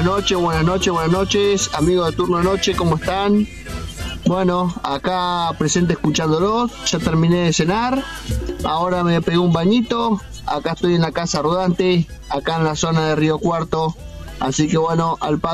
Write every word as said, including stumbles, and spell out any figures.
buenas noches, buenas noches, buenas noches, amigos de Turno de Noche, ¿cómo están? Bueno, acá presente escuchándolos, ya terminé de cenar, ahora me pegué un bañito, acá estoy en la Casa Rodante, acá en la zona de Río Cuarto, así que bueno, al